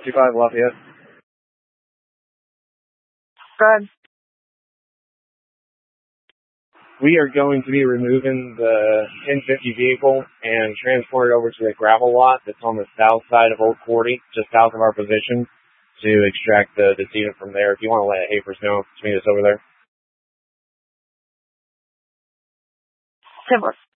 25 Lafayette. Good. We are going to be removing the 1050 vehicle and transport it over to a gravel lot that's on the south side of Old Cordy, just south of our position, to extract the decedent from there. If you want to let Hapers know to meet us over there. Timber.